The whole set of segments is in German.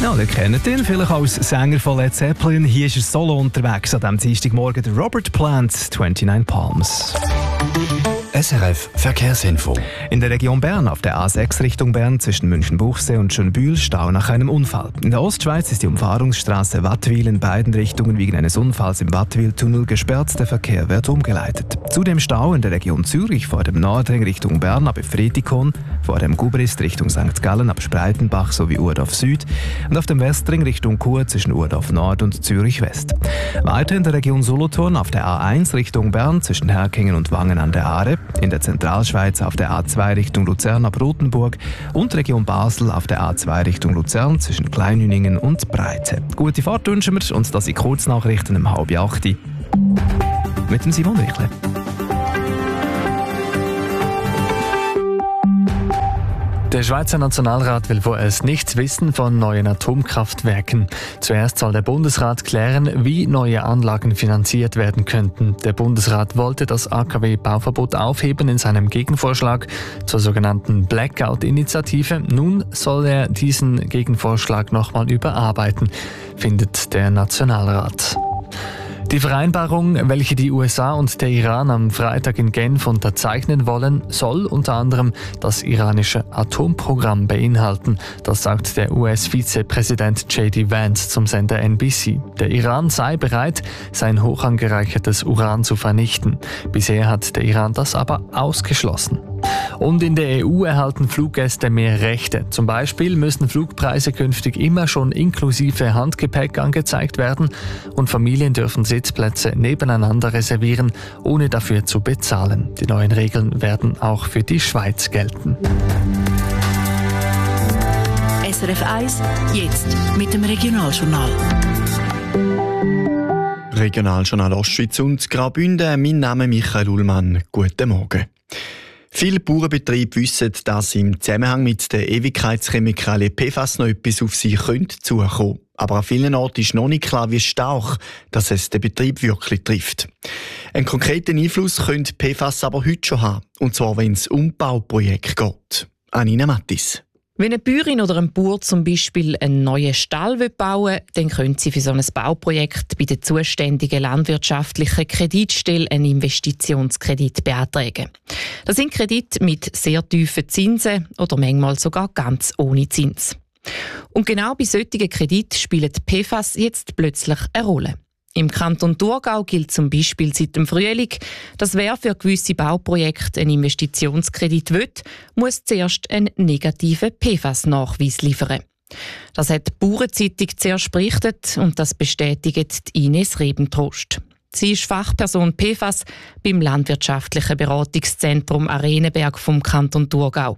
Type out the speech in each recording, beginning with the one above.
Ja, ihr kennt ihn, vielleicht als Sänger von Led Zeppelin. Hier ist er solo unterwegs an diesem Dienstagmorgen, der Robert Plant, 29 Palms. SRF Verkehrsinfo. In der Region Bern auf der A6 Richtung Bern zwischen München-Buchsee und Schönbühl Stau nach einem Unfall. In der Ostschweiz ist die Umfahrungsstraße Wattwil in beiden Richtungen wegen eines Unfalls im Wattwil-Tunnel gesperrt. Der Verkehr wird umgeleitet. Zudem Stau in der Region Zürich vor dem Nordring Richtung Bern ab Efretikon, vor dem Gubrist Richtung St. Gallen ab Spreitenbach sowie Urdorf Süd und auf dem Westring Richtung Chur zwischen Urdorf Nord und Zürich West. Weiter in der Region Solothurn auf der A1 Richtung Bern zwischen Herkingen und Wangen an der Aare, in der Zentralschweiz auf der A2 Richtung Luzern ab Rothenburg und Region Basel auf der A2 Richtung Luzern zwischen Kleinhüningen und Breite. Gute Fahrt wünschen wir und das sind Kurznachrichten um 7:30 mit dem Simon Richle. Der Schweizer Nationalrat will vorerst nichts wissen von neuen Atomkraftwerken. Zuerst soll der Bundesrat klären, wie neue Anlagen finanziert werden könnten. Der Bundesrat wollte das AKW-Bauverbot aufheben in seinem Gegenvorschlag zur sogenannten Blackout-Initiative. Nun soll er diesen Gegenvorschlag nochmal überarbeiten, findet der Nationalrat. Die Vereinbarung, welche die USA und der Iran am Freitag in Genf unterzeichnen wollen, soll unter anderem das iranische Atomprogramm beinhalten. Das sagt der US-Vizepräsident J.D. Vance zum Sender NBC. Der Iran sei bereit, sein hoch angereichertes Uran zu vernichten. Bisher hat der Iran das aber ausgeschlossen. Und in der EU erhalten Fluggäste mehr Rechte. Zum Beispiel müssen Flugpreise künftig immer schon inklusive Handgepäck angezeigt werden und Familien dürfen Sitzplätze nebeneinander reservieren, ohne dafür zu bezahlen. Die neuen Regeln werden auch für die Schweiz gelten. SRF 1, jetzt mit dem Regionaljournal. Regionaljournal Ostschweiz und Graubünden. Mein Name ist Michael Ullmann. Guten Morgen. Viele Bauernbetriebe wissen, dass im Zusammenhang mit der Ewigkeitschemikalie PFAS noch etwas auf sie zukommen könnte. Aber an vielen Orten ist noch nicht klar, wie stark dass es den Betrieb wirklich trifft. Einen konkreten Einfluss könnte PFAS aber heute schon haben. Und zwar, wenn es um Bauprojekte geht. Anina Mattis. Wenn eine Bäuerin oder ein Bauer zum Beispiel einen neuen Stall bauen will, dann können sie für so ein Bauprojekt bei der zuständigen landwirtschaftlichen Kreditstelle einen Investitionskredit beantragen. Das sind Kredite mit sehr tiefen Zinsen oder manchmal sogar ganz ohne Zins. Und genau bei solchen Krediten spielen die PFAS jetzt plötzlich eine Rolle. Im Kanton Thurgau gilt zum Beispiel seit dem Frühling, dass wer für gewisse Bauprojekte einen Investitionskredit will, muss zuerst einen negativen PFAS-Nachweis liefern. Das hat die Bauernzeitung zuerst berichtet und das bestätigt Ines Rebentrost. Sie ist Fachperson PFAS beim Landwirtschaftlichen Beratungszentrum Arenenberg vom Kanton Thurgau.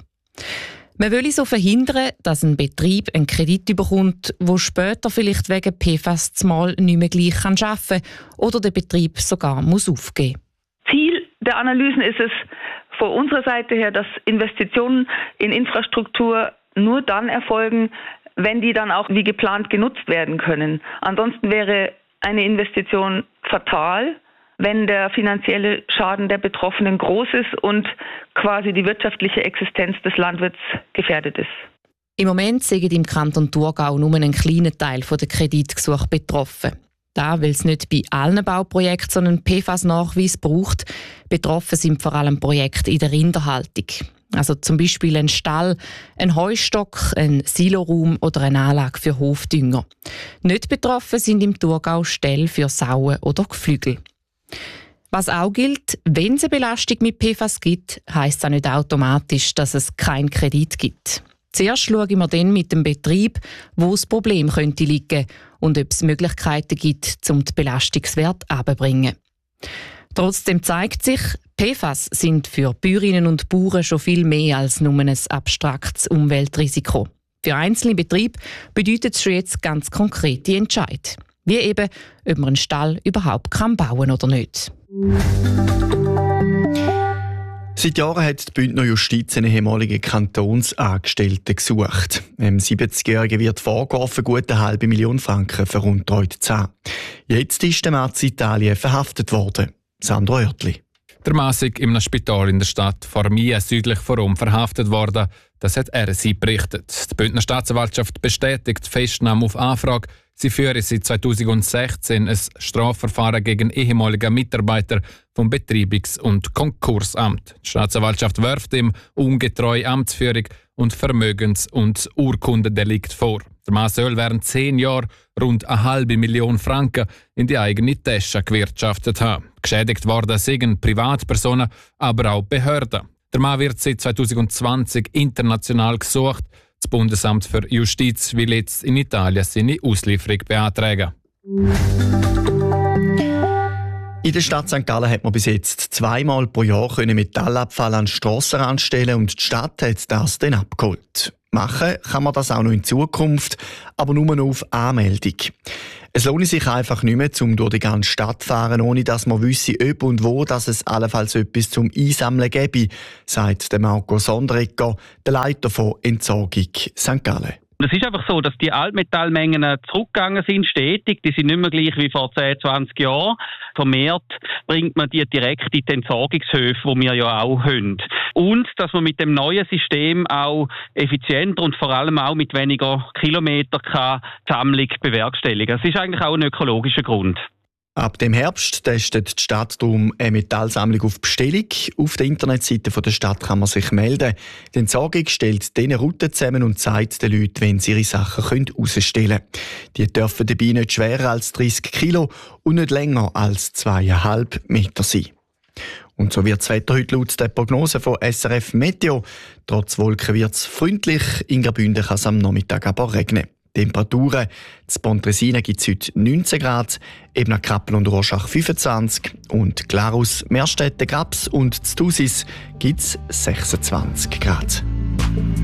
Man will so verhindern, dass ein Betrieb einen Kredit bekommt, wo später vielleicht wegen PFAS zumal nicht mehr gleich arbeiten kann oder der Betrieb sogar muss aufgeben. Ziel der Analysen ist es von unserer Seite her, dass Investitionen in Infrastruktur nur dann erfolgen, wenn die dann auch wie geplant genutzt werden können. Ansonsten wäre eine Investition fatal, wenn der finanzielle Schaden der Betroffenen groß ist und quasi die wirtschaftliche Existenz des Landwirts gefährdet ist. Im Moment sind im Kanton Thurgau nur ein kleiner Teil der Kreditgesuche betroffen. Da, weil es nicht bei allen Bauprojekten so einen PFAS-Nachweis braucht. Betroffen sind vor allem Projekte in der Rinderhaltung. Also zum Beispiel ein Stall, ein Heustock, ein Siloraum oder eine Anlage für Hofdünger. Nicht betroffen sind im Thurgau Ställe für Sauen oder Geflügel. Was auch gilt, wenn es eine Belastung mit PFAS gibt, heisst das nicht automatisch, dass es keinen Kredit gibt. Zuerst schauen wir dann mit dem Betrieb, wo das Problem könnte liegen und ob es Möglichkeiten gibt, um den Belastungswert herabzubringen. Trotzdem zeigt sich, PFAS sind für Bäuerinnen und Bauern schon viel mehr als nur ein abstraktes Umweltrisiko. Für einzelne Betriebe bedeutet es schon jetzt ganz konkrete Entscheid. Wie eben, ob man einen Stall überhaupt bauen kann oder nicht. Seit Jahren hat die Bündner Justiz einen ehemaligen Kantonsangestellten gesucht. Dem 70-Jährigen wird vorgeworfen, gut 500.000 Franken veruntreut zu haben. Jetzt ist der Mann in Italien verhaftet worden. Sandro Oertli. Der Mann ist in einem Spital in der Stadt Formia südlich von Rom verhaftet worden. Das hat RSI berichtet. Die Bündner Staatsanwaltschaft bestätigt die Festnahme auf Anfrage. Sie führen seit 2016 ein Strafverfahren gegen ehemalige Mitarbeiter vom Betreibungs- und Konkursamt. Die Staatsanwaltschaft wirft ihm ungetreue Amtsführung und Vermögens- und Urkundendelikt vor. Der Mann soll während 10 Jahren rund 1,5 Million Franken in die eigene Tasche gewirtschaftet haben. Geschädigt worden sind Privatpersonen, aber auch Behörden. Der Mann wird seit 2020 international gesucht. Das Bundesamt für Justiz will jetzt in Italien seine Auslieferung beantragen. In der Stadt St. Gallen hat man bis jetzt 2-mal pro Jahr Metallabfall an den Strassenrand stellen und die Stadt hat das dann abgeholt. Machen kann man das auch noch in Zukunft, aber nur noch auf Anmeldung. Es lohnt sich einfach nicht mehr, um durch die ganze Stadt zu fahren, ohne dass man wisse, ob und wo dass es allenfalls etwas zum Einsammeln gäbe, sagt Marco Sonderegger, der Leiter von Entsorgung St. Gallen. Es ist einfach so, dass die Altmetallmengen zurückgegangen sind, stetig. Die sind nicht mehr gleich wie vor 10, 20 Jahren. Vermehrt bringt man die direkt in die Entsorgungshöfe, die wir ja auch haben. Und dass man mit dem neuen System auch effizienter und vor allem auch mit weniger Kilometer die Sammlung bewerkstelligen. Das ist eigentlich auch ein ökologischer Grund. Ab dem Herbst testet die Stadt darum eine Metallsammlung auf Bestellung. Auf der Internetseite der Stadt kann man sich melden. Die Entsorgung stellt diese Routen zusammen und zeigt den Leuten, wenn sie ihre Sachen rausstellen können. Die dürfen dabei nicht schwerer als 30 Kilo und nicht länger als 2,5 Meter sein. Und so wird das Wetter heute laut der Prognose von SRF Meteo. Trotz Wolken wird es freundlich. In Graubünden kann es am Nachmittag aber regnen. Temperaturen: in Pontresina gibt es heute 19 Grad, Ebner, Kappel und Rorschach 25 und Glarus, Meerstetten, Grabs und Thusis gibt es 26 Grad.